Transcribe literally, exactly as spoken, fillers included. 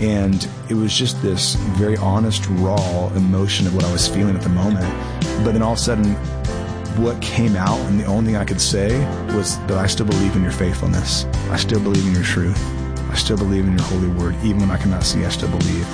And it was just this very honest, raw emotion of what I was feeling at the moment. But then all of a sudden, what came out, and the only thing I could say was that I still believe in your faithfulness. I still believe in your truth. I still believe in your holy word. Even when I cannot see, I still believe.